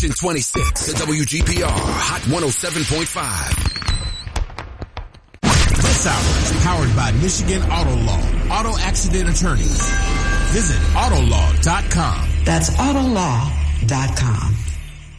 Station 26, the WGPR Hot 107.5. This hour is powered by Michigan Auto Law, auto accident attorneys. Visit Autolaw.com. That's Autolaw.com.